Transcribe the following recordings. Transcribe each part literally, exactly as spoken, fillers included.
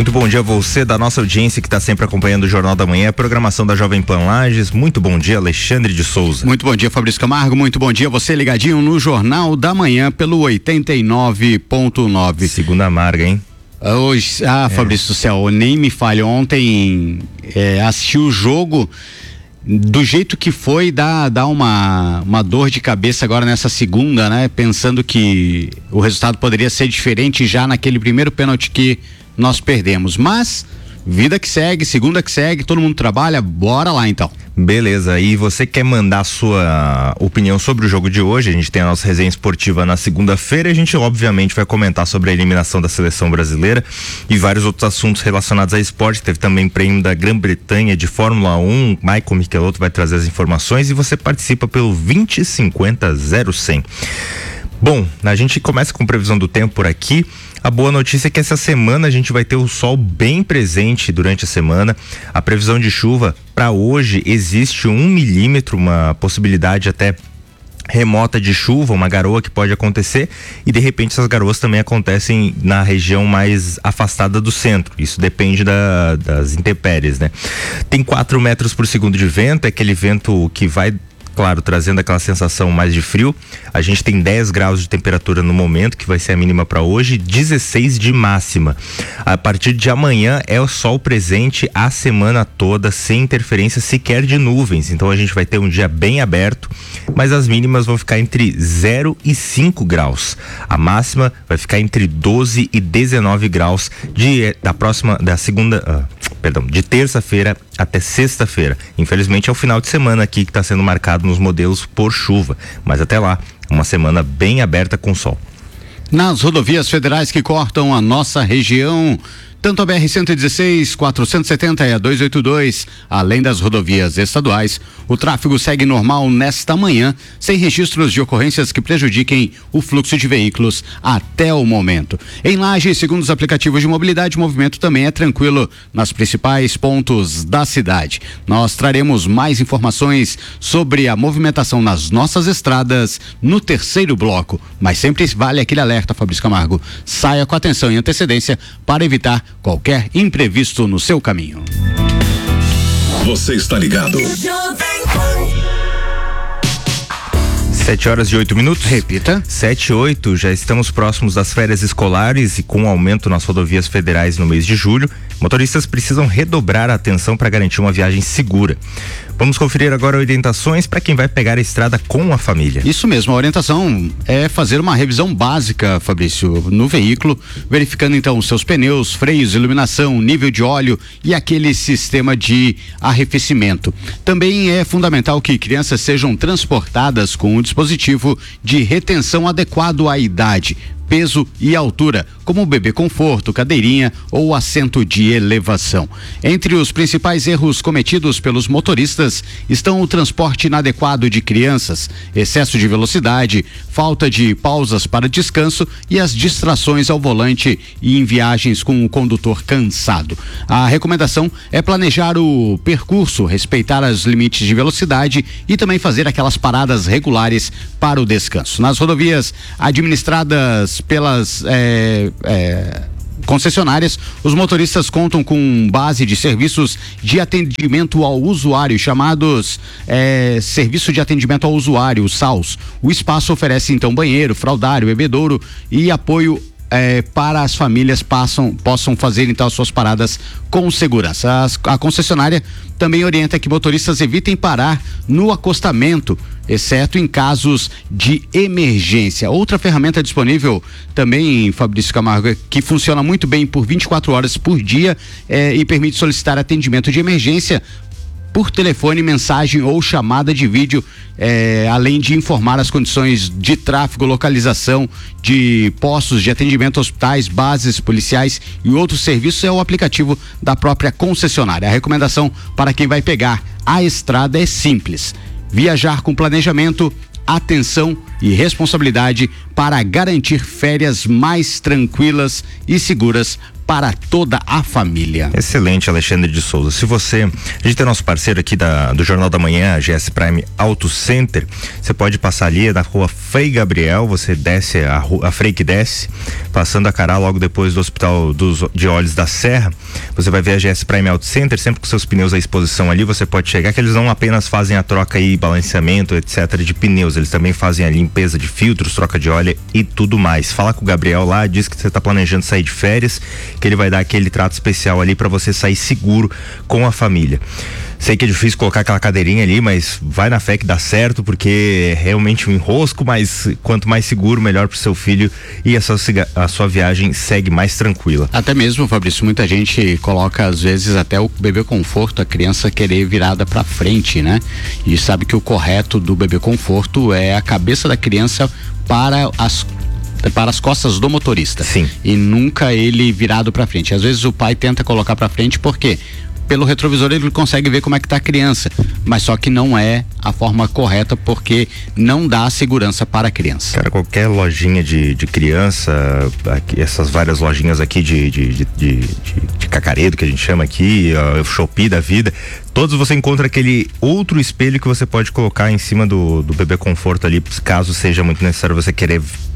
Muito bom dia a você, da nossa audiência que está sempre acompanhando o Jornal da Manhã, a programação da Jovem Pan Lages. Muito bom dia, Alexandre de Souza. Muito bom dia, Fabrício Camargo. Muito bom dia, você ligadinho no Jornal da Manhã pelo oitenta e nove ponto nove. Segunda amarga, hein? Hoje, ah, é. Fabrício do céu, nem me falha. Ontem é, assisti o jogo. Do jeito que foi, dá, dá uma, uma dor de cabeça agora nessa segunda, né? Pensando que o resultado poderia ser diferente já naquele primeiro pênalti que nós perdemos. Mas, vida que segue, segunda que segue, todo mundo trabalha, bora lá então. Beleza, e você quer mandar sua opinião sobre o jogo de hoje? A gente tem a nossa resenha esportiva na segunda-feira e a gente obviamente vai comentar sobre a eliminação da seleção brasileira e vários outros assuntos relacionados a esporte. Teve também prêmio da Grã-Bretanha de Fórmula um, Michael Michelotto vai trazer as informações e você participa pelo vinte cinquenta zero cem. Bom, a gente começa com previsão do tempo por aqui. A boa notícia é que essa semana a gente vai ter o sol bem presente durante a semana. A previsão de chuva para hoje existe um milímetro, uma possibilidade até remota de chuva, uma garoa que pode acontecer e de repente essas garoas também acontecem na região mais afastada do centro. Isso depende da, das intempéries, né? Tem quatro metros por segundo de vento, é aquele vento que vai, claro, trazendo aquela sensação mais de frio. A gente tem dez graus de temperatura no momento, que vai ser a mínima para hoje, dezesseis de máxima. A partir de amanhã é o sol presente a semana toda, sem interferência sequer de nuvens. Então a gente vai ter um dia bem aberto, mas as mínimas vão ficar entre zero e cinco graus. A máxima vai ficar entre doze e dezenove graus de, da próxima, da segunda, uh, perdão, de terça-feira até sexta-feira. Infelizmente é o final de semana aqui que está sendo marcado nos modelos por chuva, mas até lá, uma semana bem aberta com sol. Nas rodovias federais que cortam a nossa região, tanto a B R cento e dezesseis, quatrocentos e setenta e a duzentos e oitenta e dois, além das rodovias estaduais, o tráfego segue normal nesta manhã, sem registros de ocorrências que prejudiquem o fluxo de veículos até o momento. Em Lages, segundo os aplicativos de mobilidade, o movimento também é tranquilo nas principais pontos da cidade. Nós traremos mais informações sobre a movimentação nas nossas estradas no terceiro bloco, mas sempre vale aquele alerta, Fabrício Camargo. Saia com atenção e antecedência para evitar qualquer imprevisto no seu caminho. Você está ligado? Sete horas e oito minutos. Repita. Sete e oito, já estamos próximos das férias escolares e com o aumento nas rodovias federais no mês de julho, motoristas precisam redobrar a atenção para garantir uma viagem segura. Vamos conferir agora orientações para quem vai pegar a estrada com a família. Isso mesmo, a orientação é fazer uma revisão básica, Fabrício, no veículo, verificando então os seus pneus, freios, iluminação, nível de óleo e aquele sistema de arrefecimento. Também é fundamental que crianças sejam transportadas com um dispositivo de retenção adequado à idade, peso e altura, como o bebê conforto, cadeirinha ou assento de elevação. Entre os principais erros cometidos pelos motoristas estão o transporte inadequado de crianças, excesso de velocidade, falta de pausas para descanso e as distrações ao volante e em viagens com o condutor cansado. A recomendação é planejar o percurso, respeitar os limites de velocidade e também fazer aquelas paradas regulares para o descanso. Nas rodovias administradas pelas é, é, concessionárias, os motoristas contam com base de serviços de atendimento ao usuário, chamados é, Serviço de Atendimento ao Usuário, o S A U S. O espaço oferece então banheiro, fraldário, bebedouro e apoio É, para as famílias passam, possam fazer então as suas paradas com segurança. As, a concessionária também orienta que motoristas evitem parar no acostamento, exceto em casos de emergência. Outra ferramenta disponível também, Fabrício Camargo, que funciona muito bem por vinte e quatro horas por dia é, e permite solicitar atendimento de emergência por telefone, mensagem ou chamada de vídeo, eh, além de informar as condições de tráfego, localização de postos de atendimento, hospitais, bases policiais e outros serviços, é o aplicativo da própria concessionária. A recomendação para quem vai pegar a estrada é simples: viajar com planejamento, atenção e responsabilidade para garantir férias mais tranquilas e seguras para toda a família. Excelente, Alexandre de Souza. Se você, a gente tem nosso parceiro aqui da, do Jornal da Manhã, a G S Prime Auto Center, você pode passar ali na rua Frei Gabriel, você desce a, rua, a Frei que desce, passando a Cará logo depois do Hospital dos, de Olhos da Serra, você vai ver a G S Prime Auto Center, sempre com seus pneus à exposição ali, você pode chegar, que eles não apenas fazem a troca e balanceamento, etcétera de pneus, eles também fazem a limpeza de filtros, troca de óleo e tudo mais. Fala com o Gabriel lá, diz que você está planejando sair de férias, que ele vai dar aquele trato especial ali para você sair seguro com a família. Sei que é difícil colocar aquela cadeirinha ali, mas vai na fé que dá certo, porque é realmente um enrosco, mas quanto mais seguro, melhor pro seu filho, e a sua, a sua viagem segue mais tranquila. Até mesmo, Fabrício, muita gente coloca às vezes até o bebê conforto, a criança querer virada para frente, né? E sabe que o correto do bebê conforto é a cabeça da criança para as para as costas do motorista. Sim. E nunca ele virado para frente. Às vezes o pai tenta colocar para frente porque pelo retrovisor ele consegue ver como é que tá a criança, mas só que não é a forma correta, porque não dá segurança para a criança. Cara, qualquer lojinha de, de criança, aqui, essas várias lojinhas aqui de, de, de, de, de, de cacaredo que a gente chama aqui, o Shopee da vida, todos você encontra aquele outro espelho que você pode colocar em cima do, do bebê conforto ali, caso seja muito necessário você querer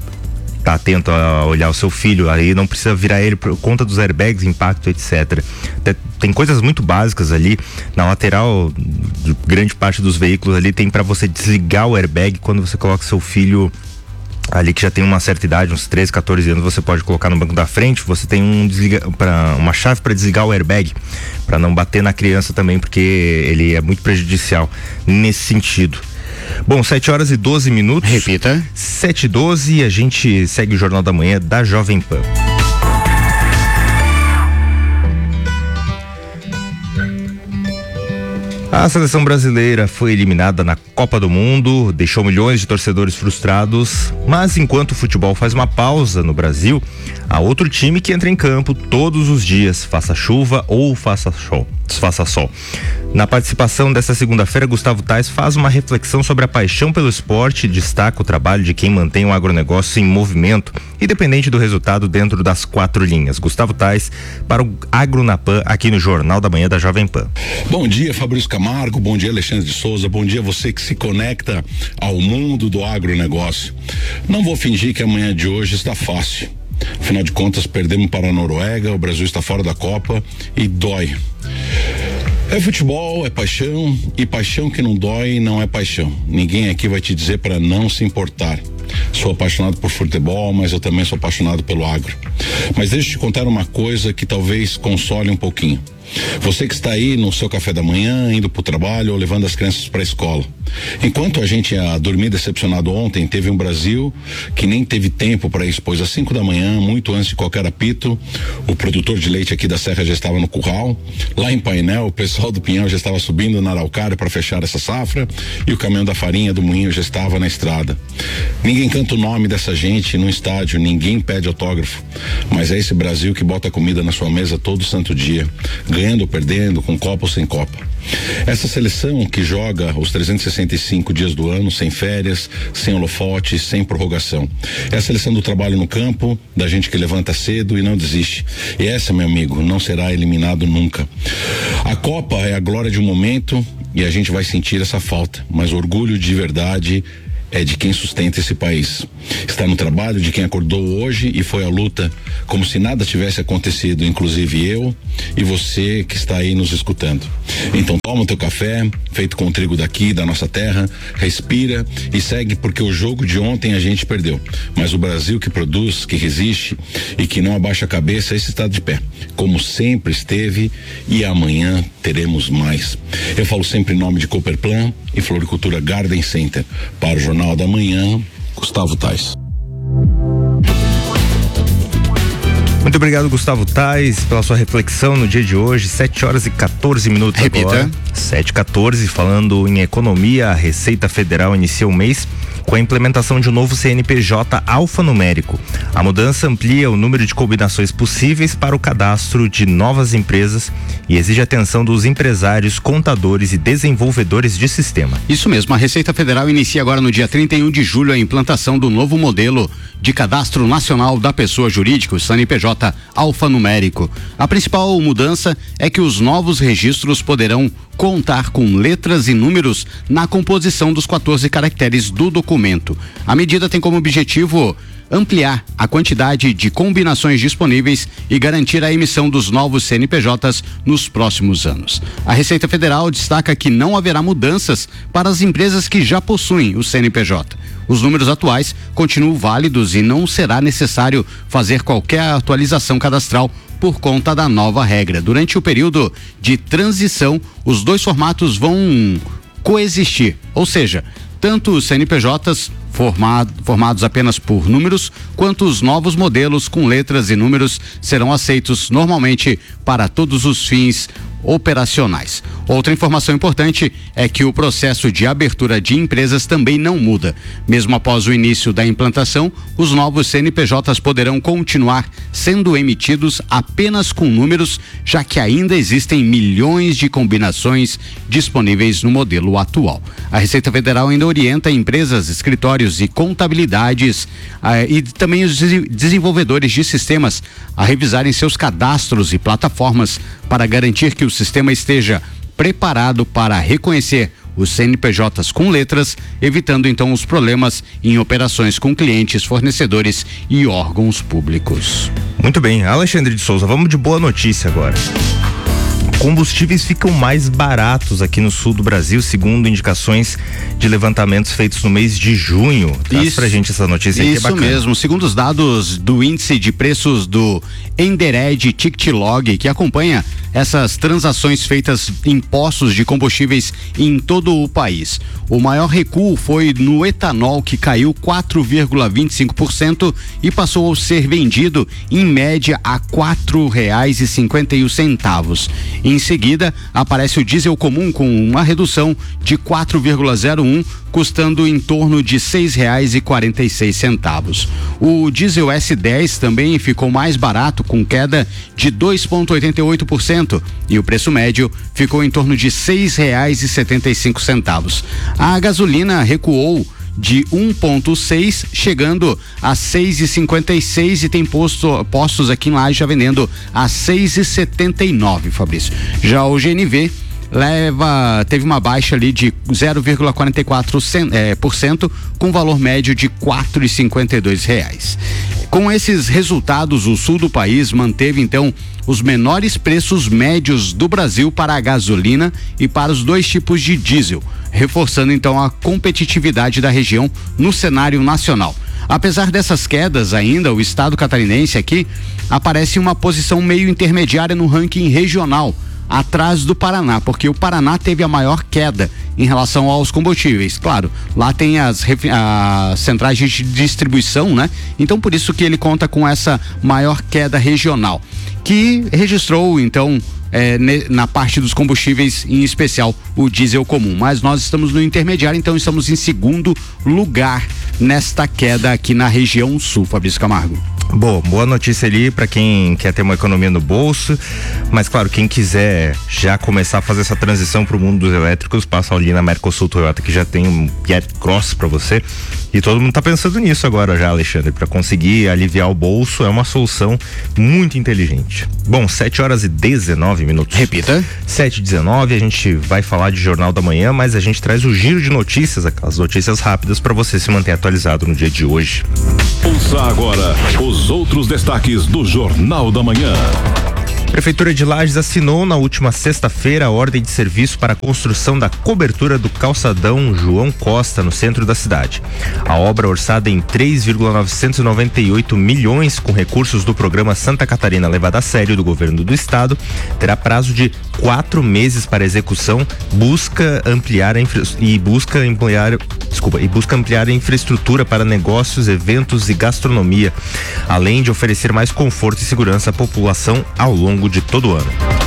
tá atento a olhar o seu filho, aí não precisa virar ele por conta dos airbags, impacto, etcétera. Tem coisas muito básicas ali, na lateral de grande parte dos veículos ali tem para você desligar o airbag quando você coloca seu filho ali que já tem uma certa idade, uns treze, quatorze anos, você pode colocar no banco da frente, você tem um desliga, pra, uma chave para desligar o airbag, para não bater na criança também, porque ele é muito prejudicial nesse sentido. Bom, sete horas e doze minutos. Repita. sete e doze, e a gente segue o Jornal da Manhã da Jovem Pan. A seleção brasileira foi eliminada na Copa do Mundo, deixou milhões de torcedores frustrados, mas enquanto o futebol faz uma pausa no Brasil, há outro time que entra em campo todos os dias, faça chuva ou faça sol. Faça sol. Na participação desta segunda-feira, Gustavo Tais faz uma reflexão sobre a paixão pelo esporte e destaca o trabalho de quem mantém o agronegócio em movimento, independente do resultado dentro das quatro linhas. Gustavo Tais para o Agro na Pan, aqui no Jornal da Manhã da Jovem Pan. Bom dia, Fabrício Camargo, bom dia, Alexandre de Souza, bom dia você que se conecta ao mundo do agronegócio. Não vou fingir que a manhã de hoje está fácil. Afinal de contas, perdemos para a Noruega, o Brasil está fora da Copa e dói. É futebol, é paixão, e paixão que não dói não é paixão. Ninguém aqui vai te dizer para não se importar. Sou apaixonado por futebol, mas eu também sou apaixonado pelo agro. Mas deixa eu te contar uma coisa que talvez console um pouquinho. Você que está aí no seu café da manhã, indo para o trabalho ou levando as crianças para a escola. Enquanto a gente ia dormir decepcionado ontem, teve um Brasil que nem teve tempo para isso, pois às cinco da manhã, muito antes de qualquer apito, o produtor de leite aqui da Serra já estava no curral. Lá em Painel, o pessoal do Pinhal já estava subindo na Araucária para fechar essa safra e o caminhão da farinha do moinho já estava na estrada. Ninguém canta o nome dessa gente no estádio, ninguém pede autógrafo, mas é esse Brasil que bota comida na sua mesa todo santo dia, ganhando ou perdendo, com copa ou sem copa. Essa seleção que joga os trezentos e sessenta e cinco dias do ano, sem férias, sem holofote, sem prorrogação. É a seleção do trabalho no campo, da gente que levanta cedo e não desiste. E essa, meu amigo, não será eliminado nunca. A Copa é a glória de um momento e a gente vai sentir essa falta, mas o orgulho de verdade é de quem sustenta esse país. Está no trabalho de quem acordou hoje e foi à luta como se nada tivesse acontecido, inclusive eu e você que está aí nos escutando. Então toma o teu café, feito com o trigo daqui, da nossa terra, respira e segue, porque o jogo de ontem a gente perdeu. Mas o Brasil que produz, que resiste e que não abaixa a cabeça, esse está de pé, como sempre esteve, e amanhã teremos mais. Eu falo sempre em nome de Cooperplan e Floricultura Garden Center. Para o Jornal da Manhã, Gustavo Tais. Muito obrigado, Gustavo Tais, pela sua reflexão no dia de hoje, sete horas e quatorze minutos. Repita. Agora. sete e quatorze, falando em economia, a Receita Federal inicia o mês com a implementação de um novo C N P J alfanumérico. A mudança amplia o número de combinações possíveis para o cadastro de novas empresas e exige atenção dos empresários, contadores e desenvolvedores de sistema. Isso mesmo, a Receita Federal inicia agora no dia trinta e um de julho a implantação do novo modelo de cadastro nacional da pessoa jurídica, o C N P J alfanumérico. A principal mudança é que os novos registros poderão contar com letras e números na composição dos quatorze caracteres do documento. A medida tem como objetivo ampliar a quantidade de combinações disponíveis e garantir a emissão dos novos C N P Js nos próximos anos. A Receita Federal destaca que não haverá mudanças para as empresas que já possuem o C N P J. Os números atuais continuam válidos e não será necessário fazer qualquer atualização cadastral por conta da nova regra. Durante o período de transição, os dois formatos vão coexistir, ou seja, tanto os C N P Js formado, formados apenas por números, quanto os novos modelos com letras e números serão aceitos normalmente para todos os fins operacionais. Outra informação importante é que o processo de abertura de empresas também não muda. Mesmo após o início da implantação, os novos C N P Js poderão continuar sendo emitidos apenas com números, já que ainda existem milhões de combinações disponíveis no modelo atual. A Receita Federal ainda orienta empresas, escritórios e contabilidades ah, e também os desenvolvedores de sistemas a revisarem seus cadastros e plataformas para garantir que o sistema esteja preparado para reconhecer os C N P Js com letras, evitando então os problemas em operações com clientes, fornecedores e órgãos públicos. Muito bem, Alexandre de Souza, vamos de boa notícia agora. Combustíveis ficam mais baratos aqui no sul do Brasil, segundo indicações de levantamentos feitos no mês de junho. Traz isso, pra gente essa notícia aqui, isso é bacana. Mesmo, segundo os dados do índice de preços do Endered Ticket Log, que acompanha essas transações feitas em postos de combustíveis em todo o país. O maior recuo foi no etanol, que caiu quatro vírgula vinte e cinco por cento e passou a ser vendido em média a quatro reais e cinquenta e um centavos. Em seguida, aparece o diesel comum com uma redução de quatro vírgula zero um, custando em torno de seis reais e quarenta e seis centavos. O diesel S dez também ficou mais barato, com queda de dois vírgula oitenta e oito por cento, e o preço médio ficou em torno de seis reais e setenta e cinco centavos. A gasolina recuou de um vírgula seis, chegando a seis e cinquenta e seis, e tem posto, postos aqui em Laje já vendendo a seis e setenta e nove, Fabrício. Já o G N V leva, teve uma baixa ali de zero vírgula quarenta e quatro por cento, com valor médio de quatro e cinquenta e dois reais. Com esses resultados, o sul do país manteve então os menores preços médios do Brasil para a gasolina e para os dois tipos de diesel, reforçando então a competitividade da região no cenário nacional. Apesar dessas quedas, ainda o estado catarinense aqui aparece em uma posição meio intermediária no ranking regional, atrás do Paraná, porque o Paraná teve a maior queda em relação aos combustíveis. Claro, lá tem as, as centrais de distribuição, né? Então por isso que ele conta com essa maior queda regional, que registrou então é, na parte dos combustíveis, em especial o diesel comum. Mas nós estamos no intermediário, então estamos em segundo lugar nesta queda aqui na região sul, Fabrício Camargo. Bom, boa notícia ali para quem quer ter uma economia no bolso, mas claro, quem quiser já começar a fazer essa transição para o mundo dos elétricos, passa ali na Mercosul Toyota, que já tem um Get Cross para você, e todo mundo tá pensando nisso agora já, Alexandre, para conseguir aliviar o bolso. É uma solução muito inteligente. Bom, sete horas e dezenove minutos. Repita. sete e dezenove, a gente vai falar de Jornal da Manhã, mas a gente traz o giro de notícias, aquelas notícias rápidas para você se manter atualizado no dia de hoje. Ouça agora os outros destaques do Jornal da Manhã. Prefeitura de Lages assinou na última sexta-feira a ordem de serviço para a construção da cobertura do calçadão João Costa, no centro da cidade. A obra, orçada em três vírgula novecentos e noventa e oito milhões com recursos do programa Santa Catarina Levada a Sério do governo do estado, terá prazo de quatro meses para execução, busca ampliar a infra... e busca ampliar, desculpa, e busca ampliar a infraestrutura para negócios, eventos e gastronomia, além de oferecer mais conforto e segurança à população ao longo de todo o ano.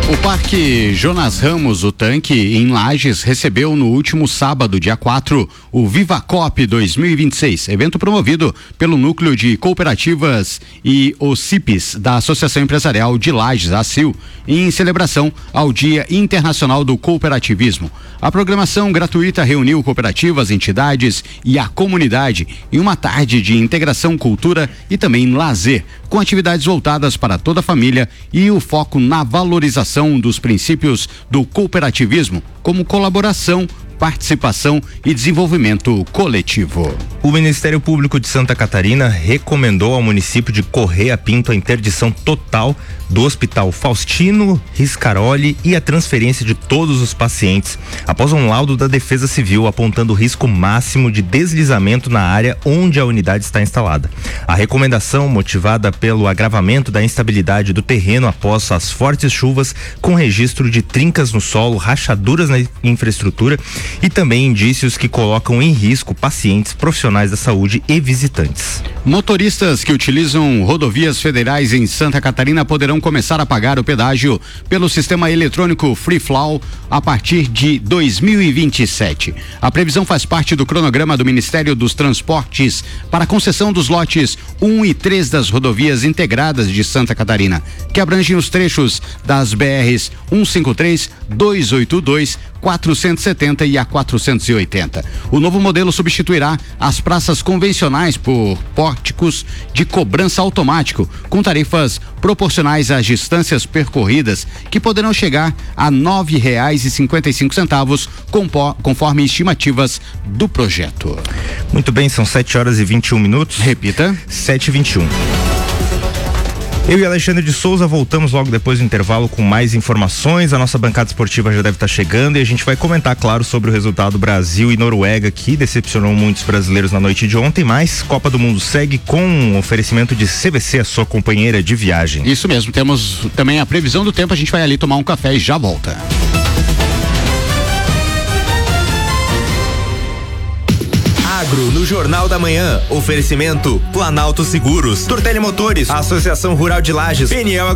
O Parque Jonas Ramos, o Tanque, em Lages, recebeu no último sábado, dia quatro, o VivaCoop dois mil e vinte e seis, evento promovido pelo Núcleo de Cooperativas e o C I P S da Associação Empresarial de Lages, a ACIL, em celebração ao Dia Internacional do Cooperativismo. A programação gratuita reuniu cooperativas, entidades e a comunidade em uma tarde de integração, cultura e também lazer, com atividades voltadas para toda a família e o foco na valorização dos princípios do cooperativismo, como colaboração, participação e desenvolvimento coletivo. O Ministério Público de Santa Catarina recomendou ao município de Correia Pinto a interdição total do Hospital Faustino Riscaroli e a transferência de todos os pacientes, após um laudo da Defesa Civil apontando o risco máximo de deslizamento na área onde a unidade está instalada. A recomendação, motivada pelo agravamento da instabilidade do terreno após as fortes chuvas, com registro de trincas no solo, rachaduras na infraestrutura e também indícios que colocam em risco pacientes, profissionais da saúde e visitantes. Motoristas que utilizam rodovias federais em Santa Catarina poderão começar a pagar o pedágio pelo sistema eletrônico Free Flow a partir de dois mil e vinte e sete. A previsão faz parte do cronograma do Ministério dos Transportes para a concessão dos lotes um e três das rodovias integradas de Santa Catarina, que abrangem os trechos das B Rs cento e cinquenta e três, duzentos e oitenta e dois, quatrocentos e setenta e a quatrocentos e oitenta. O novo modelo substituirá as praças convencionais por pórticos de cobrança automático, com tarifas proporcionais às distâncias percorridas, que poderão chegar a nove reais e cinquenta e cinco centavos, conforme estimativas do projeto. Muito bem, são sete horas e vinte e um minutos. Repita. sete e vinte e um. Eu e Alexandre de Souza voltamos logo depois do intervalo com mais informações. A nossa bancada esportiva já deve estar chegando e a gente vai comentar, claro, sobre o resultado Brasil e Noruega, que decepcionou muitos brasileiros na noite de ontem, mas Copa do Mundo segue com um oferecimento de C V C, a sua companheira de viagem. Isso mesmo, temos também a previsão do tempo, a gente vai ali tomar um café e já volta. Agro no Jornal da Manhã. Oferecimento Planalto Seguros, Tortelli Motores, Associação Rural de Lages, Peniel